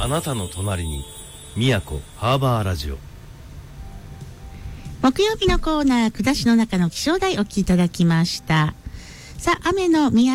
あなたの隣に宮古ハーバーラジオ。 木曜日のコーナー、下しの中の気象台お聞きいただきました。さあ、雨の宮